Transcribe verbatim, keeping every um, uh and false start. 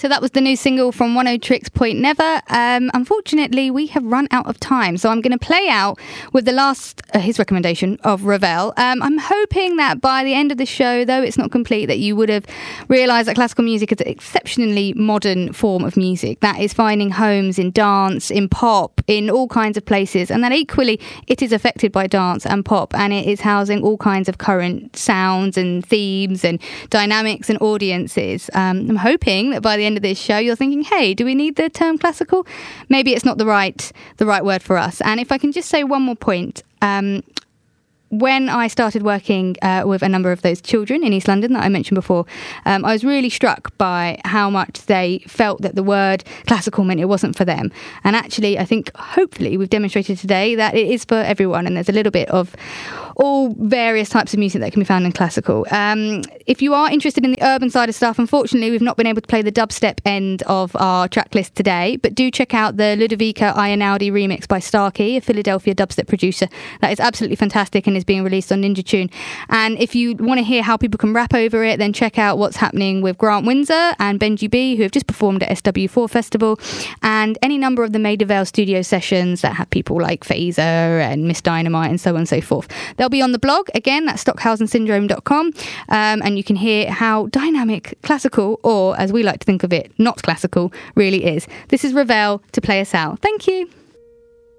So that was the new single from Oneohtrix Point Never. Um, unfortunately, we have run out of time, so I'm going to play out with the last, uh, his recommendation of Ravel. Um, I'm hoping that by the end of the show, though it's not complete, that you would have realised that classical music is an exceptionally modern form of music that is finding homes in dance, in pop, in all kinds of places, and that equally it is affected by dance and pop, and it is housing all kinds of current sounds and themes and dynamics and audiences. Um, I'm hoping that by the end of this show you're thinking, hey, do we need the term classical? Maybe it's not the right the right word for us. And if I can just say one more point, um, when I started working uh, with a number of those children in East London that I mentioned before, um, I was really struck by how much they felt that the word classical meant it wasn't for them. And actually, I think hopefully we've demonstrated today that it is for everyone, and there's a little bit of all various types of music that can be found in classical. Um, if you are interested in the urban side of stuff, unfortunately, we've not been able to play the dubstep end of our track list today, but do check out the Ludovica Einaudi remix by Starkey, a Philadelphia dubstep producer. That is absolutely fantastic and is being released on Ninja Tune. And if you want to hear how people can rap over it, then check out what's happening with Grant Windsor and Benji B, who have just performed at S W four Festival, and any number of the Maida Vale studio sessions that have people like Phaser and Miss Dynamite and so on and so forth. They'll be on the blog. Again, that's stockhausen syndrome dot com, um, and you can hear how dynamic classical, or as we like to think of it, not classical, really is. This is Ravel to play us out. Thank you.